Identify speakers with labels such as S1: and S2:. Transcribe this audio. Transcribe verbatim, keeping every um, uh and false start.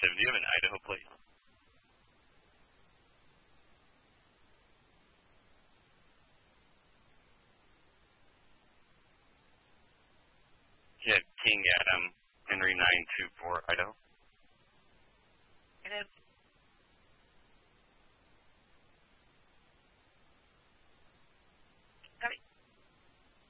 S1: seven, do you have an Idaho plate? Yeah, King Adam, Henry nine two four, Idaho.